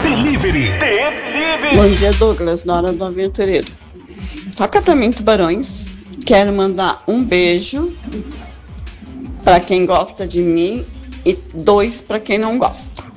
Delivery. Bom dia, Douglas, na hora do aventureiro. Toca pra mim, Tubarões. Quero mandar um beijo pra quem gosta de mim e 2 pra quem não gosta.